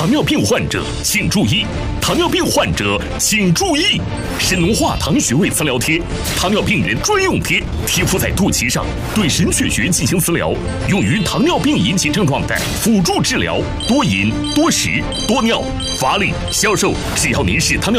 糖尿病患者请注意！糖尿病患者请注意！神农化糖穴位磁疗贴，糖尿病人专用贴，贴敷在肚脐上，对神阙穴进行磁疗，用于糖尿病引起症状的辅助治疗。多饮、多食、多尿，法令销售。只要您是糖尿